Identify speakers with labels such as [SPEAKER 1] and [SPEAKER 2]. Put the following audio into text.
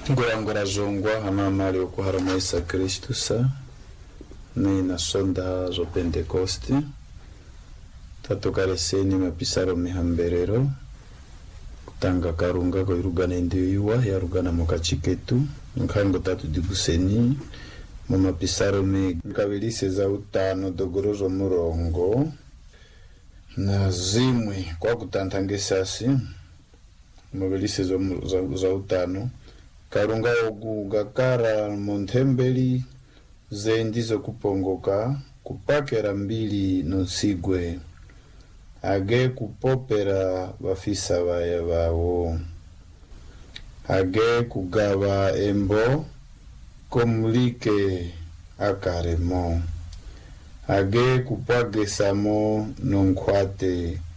[SPEAKER 1] ngorangora zongwa hamamali okuharama Isa Kristu sa ni nasonda zo Pentekoste tatokareseni mapisaro mihamberero kutanga karunga ko irugana ndiwa yarugana mukachiketu nkango tatu diguseni mu mapisaro nkabilise za utano dogorozo murongo na zimwe kwa kutantangesasi mabilise za utano karunga ogugakara montembeli zendi zo kupongoka kupakera mbili nonsigwe age kupopera bafisa baya bawo age kugaba embo komulike akaremo age kupagesamo nonkwate